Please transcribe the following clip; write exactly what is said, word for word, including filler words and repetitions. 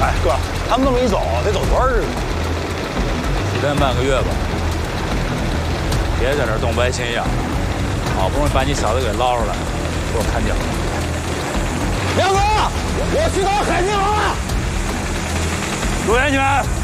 哎，哥，他们这么一走，得走多少日子？ 十天半个月吧。别在这动歪心眼了，好不容易把你小子给捞出来，给我看讲。 梁哥，我去当海贼王了。 注意安全。